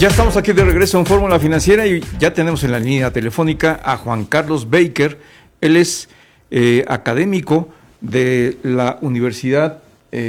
Ya estamos aquí de regreso en Fórmula Financiera y ya tenemos en la línea telefónica a Juan Carlos Baker. Él es académico de la Universidad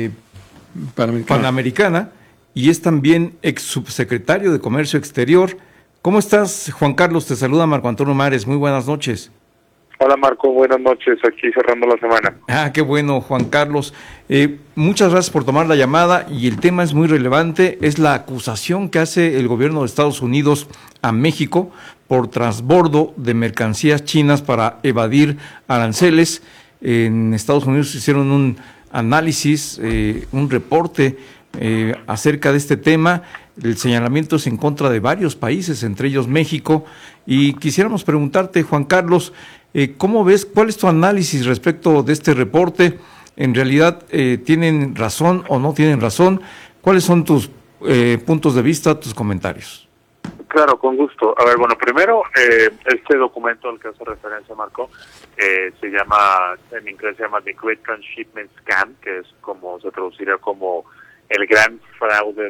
Panamericana y es también ex subsecretario de Comercio Exterior. ¿Cómo estás, Juan Carlos? Te saluda Marco Antonio Mares. Muy buenas noches. Hola Marco, buenas noches, aquí cerrando la semana. Qué bueno, Juan Carlos. Muchas gracias por tomar la llamada y el tema es muy relevante, es la acusación que hace el gobierno de Estados Unidos a México por transbordo de mercancías chinas para evadir aranceles. En Estados Unidos hicieron un análisis, un reporte acerca de este tema. El señalamiento es en contra de varios países, entre ellos México, y quisiéramos preguntarte, Juan Carlos, ¿cómo ves? ¿Cuál es tu análisis respecto de este reporte? ¿En realidad tienen razón o no tienen razón? ¿Cuáles son tus puntos de vista, tus comentarios? Claro, con gusto. A ver, bueno, primero, este documento al que hace referencia Marco, se llama, en inglés se llama The Great Transshipment Scam, que es como, se traduciría como el gran fraude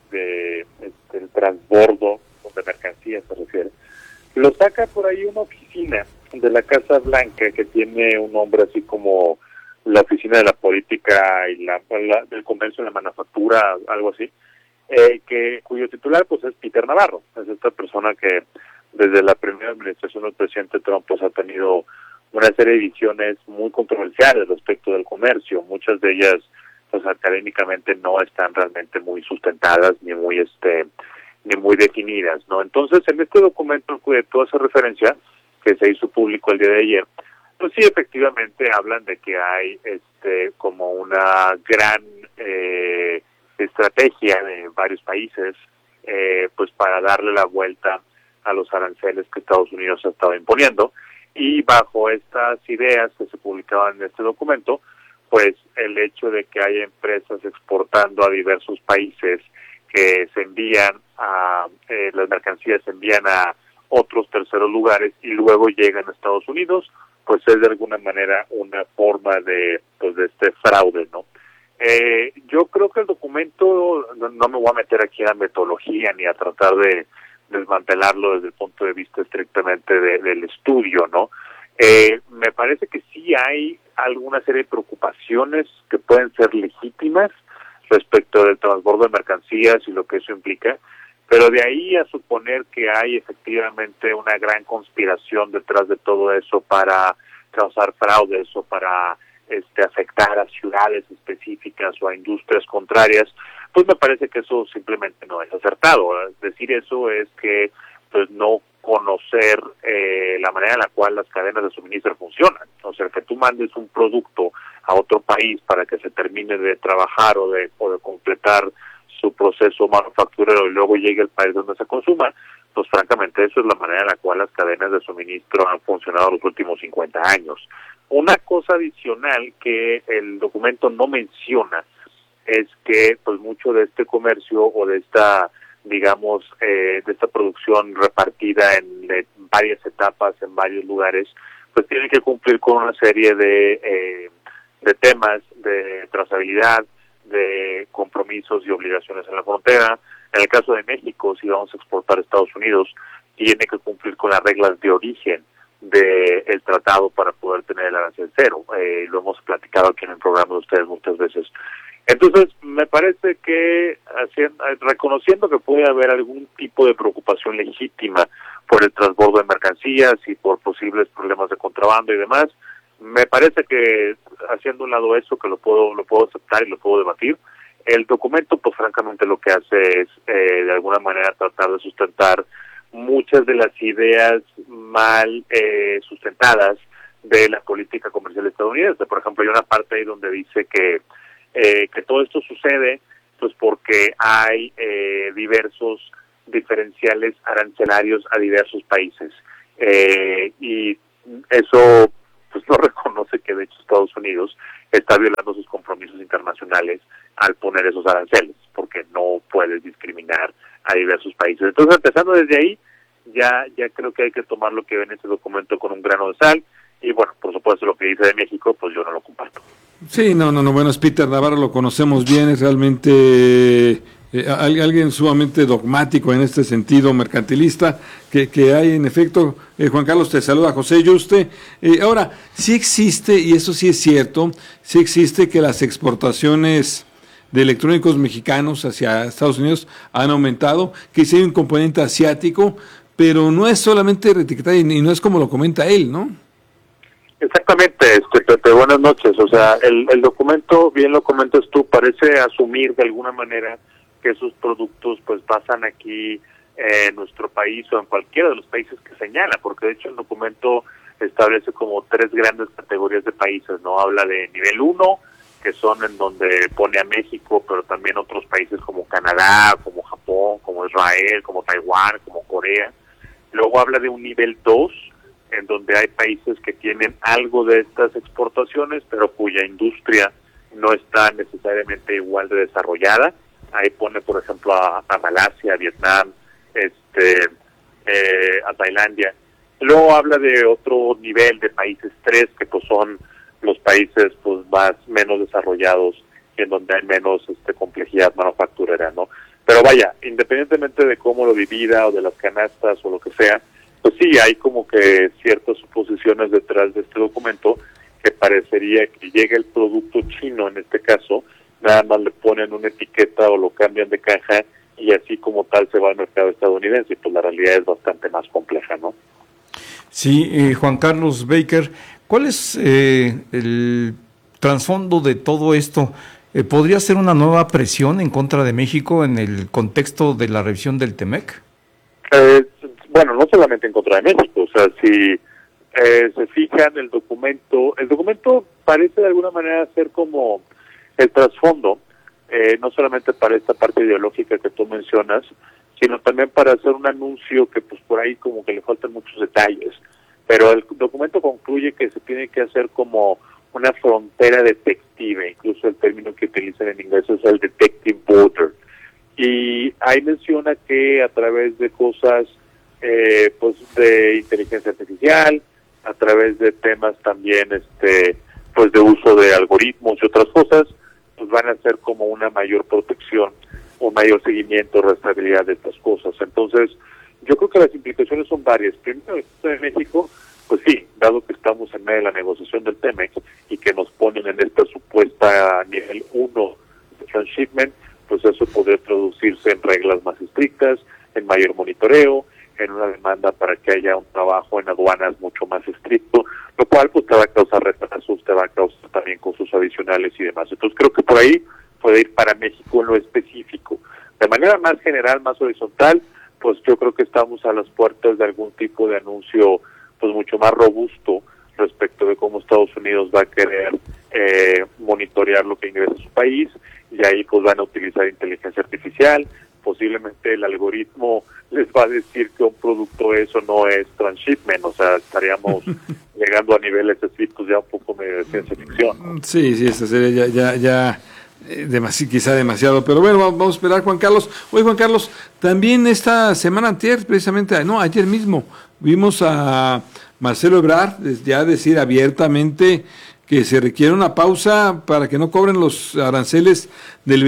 el transbordo de mercancías se refiere. Lo saca por ahí una oficina de la Casa Blanca que tiene un nombre así como la Oficina de la Política y del Comercio y la Manufactura, algo así, cuyo titular pues es Peter Navarro. Es esta persona que desde la primera administración del presidente Trump pues ha tenido una serie de visiones muy controversiales respecto del comercio, muchas de ellas pues académicamente no están realmente muy sustentadas ni muy definidas, ¿no? Entonces, en este documento al que tú haces referencia, que se hizo público el día de ayer, pues sí, efectivamente hablan de que hay como una gran estrategia de varios países pues para darle la vuelta a los aranceles que Estados Unidos ha estado imponiendo, y bajo estas ideas que se publicaban en este documento, pues el hecho de que haya empresas exportando a diversos países que se envían las mercancías se envían a otros terceros lugares y luego llegan a Estados Unidos, pues es de alguna manera una forma de este fraude, ¿no? Yo creo que el documento, no me voy a meter aquí a metodología ni a tratar de desmantelarlo desde el punto de vista estrictamente del estudio, ¿no? Me parece que sí hay alguna serie de preocupaciones que pueden ser legítimas respecto del transbordo de mercancías y lo que eso implica, pero de ahí a suponer que hay efectivamente una gran conspiración detrás de todo eso para causar fraudes o para afectar a ciudades específicas o a industrias contrarias, pues me parece que eso simplemente no es acertado. Decir eso es que pues no conocer la manera en la cual las cadenas de suministro funcionan. O sea, que tú mandes un producto a otro país para que se termine de trabajar o de completar su proceso manufacturero y luego llegue al país donde se consuma, pues francamente eso es la manera en la cual las cadenas de suministro han funcionado los últimos 50 años. Una cosa adicional que el documento no menciona es que pues mucho de este comercio o de esta de esta producción repartida en varias etapas, en varios lugares, pues tiene que cumplir con una serie de temas de trazabilidad, de compromisos y obligaciones en la frontera. En el caso de México, si vamos a exportar a Estados Unidos, tiene que cumplir con las reglas de origen del tratado para poder tener el arancel cero. Lo hemos platicado aquí en el programa de ustedes muchas veces. Entonces, me parece que reconociendo que puede haber algún tipo de preocupación legítima por el transbordo de mercancías y por posibles problemas de contrabando y demás, me parece que haciendo un lado eso, que lo puedo aceptar y lo puedo debatir, el documento, pues francamente lo que hace es de alguna manera tratar de sustentar muchas de las ideas mal sustentadas de la política comercial estadounidense. Por ejemplo, hay una parte ahí donde dice que todo esto sucede pues porque hay diversos diferenciales arancelarios a diversos países, y eso pues no reconoce que de hecho Estados Unidos está violando sus compromisos internacionales al poner esos aranceles, porque no puedes discriminar a diversos países. Entonces, empezando desde ahí, ya creo que hay que tomar lo que ve en este documento con un grano de sal, y bueno, por supuesto lo que dice de México, pues yo no lo comparto. Sí, no, bueno, es Peter Navarro, lo conocemos bien, es realmente alguien sumamente dogmático en este sentido mercantilista, que hay en efecto. Juan Carlos, te saluda José Yuste. Ahora, sí existe, y eso sí es cierto, sí existe que las exportaciones de electrónicos mexicanos hacia Estados Unidos han aumentado, que sí hay un componente asiático, pero no es solamente reetiquetar y no es como lo comenta él, ¿no? Exactamente, Pepe, buenas noches. O sea, el documento, bien lo comentas tú, parece asumir de alguna manera que esos productos pues pasan aquí en nuestro país o en cualquiera de los países que señala, porque de hecho el documento establece como 3 grandes categorías de países, ¿no? Habla de nivel 1, que son en donde pone a México, pero también otros países como Canadá, como Japón, como Israel, como Taiwán, como Corea. Luego habla de un nivel 2, en donde hay países que tienen algo de estas exportaciones, pero cuya industria no está necesariamente igual de desarrollada. Ahí pone, por ejemplo, a Malasia, a Vietnam, a Tailandia. Luego habla de otro nivel de países 3, que pues son los países pues más menos desarrollados, en donde hay menos complejidad manufacturera, ¿no? Pero vaya, independientemente de cómo lo divida o de las canastas o lo que sea, pues sí, hay como que ciertas suposiciones detrás de este documento que parecería que llega el producto chino, en este caso, nada más le ponen una etiqueta o lo cambian de caja y así como tal se va al mercado estadounidense, y pues la realidad es bastante más compleja, ¿no? Sí, Juan Carlos Baker, ¿cuál es el trasfondo de todo esto? ¿Podría ser una nueva presión en contra de México en el contexto de la revisión del TEMEC? Bueno, no solamente en contra de México, o sea, si se fijan el documento parece de alguna manera ser como el trasfondo, no solamente para esta parte ideológica que tú mencionas, sino también para hacer un anuncio que pues por ahí como que le faltan muchos detalles, pero el documento concluye que se tiene que hacer como una frontera detective, incluso el término que utilizan en inglés es el detective border, y ahí menciona que a través de cosas pues de inteligencia artificial, a través de temas también pues de uso de algoritmos y otras cosas, pues van a ser como una mayor protección, un mayor seguimiento, rastreabilidad de estas cosas. Entonces, yo creo que las implicaciones son varias. Primero, en el caso de México, pues sí, dado que estamos en medio de la negociación del TEMEC y que nos ponen en esta supuesta nivel 1 de transshipment, pues eso podría traducirse en reglas más estrictas, en mayor monitoreo, en una demanda para que haya un trabajo en aduanas mucho más estricto, lo cual pues te va a causar retrasos, te va a causar también costos adicionales y demás. Entonces creo que por ahí puede ir para México en lo específico. De manera más general, más horizontal, pues yo creo que estamos a las puertas de algún tipo de anuncio pues mucho más robusto respecto de cómo Estados Unidos va a querer monitorear lo que ingresa a su país, y ahí pues van a utilizar inteligencia artificial, posiblemente el algoritmo les va a decir que un producto es o no es transshipment, o sea, estaríamos llegando a niveles así, pues ya un poco medio de ciencia ficción. Sí, esta sería ya quizá demasiado, pero bueno, vamos a esperar, Juan Carlos. Oye, Juan Carlos, también esta semana ayer mismo, vimos a Marcelo Ebrard ya decir abiertamente que se requiere una pausa para que no cobren los aranceles del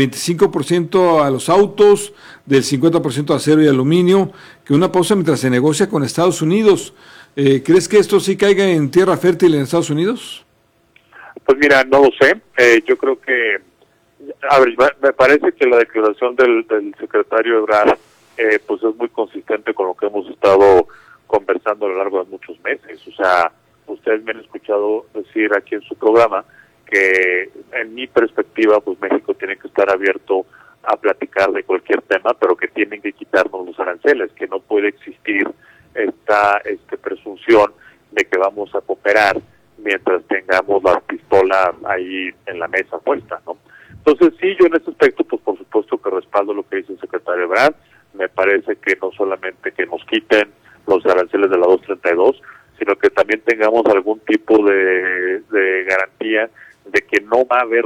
25% a los autos, del 50% a acero y aluminio, que una pausa mientras se negocia con Estados Unidos. ¿Crees que esto sí caiga en tierra fértil en Estados Unidos? Pues mira, no lo sé. Yo creo que, a ver, me parece que la declaración del secretario Ebrard pues es muy consistente con lo que hemos estado conversando a lo largo de muchos meses. O sea, ustedes me han escuchado decir aquí en su programa que en mi perspectiva pues México tiene que estar abierto a platicar de cualquier tema, pero que tienen que quitarnos los aranceles, que no puede existir esta presunción de que vamos a cooperar mientras tengamos la pistola ahí en la mesa puesta, ¿no? Entonces sí, yo en este aspecto pues por supuesto que respaldo lo que dice el secretario Ebrard. Me parece que no solamente que nos quiten los aranceles de la 232, sino que también tengamos algún tipo de garantía de que no va a haber